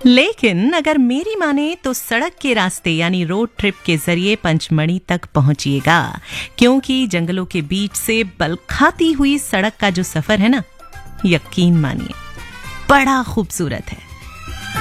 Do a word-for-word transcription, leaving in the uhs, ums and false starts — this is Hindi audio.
लेकिन अगर मेरी माने तो सड़क के रास्ते यानी रोड ट्रिप के जरिए पंचमढ़ी तक पहुंचिएगा, क्योंकि जंगलों के बीच से बलखाती हुई सड़क का जो सफर है ना, यकीन मानिए बड़ा खूबसूरत है।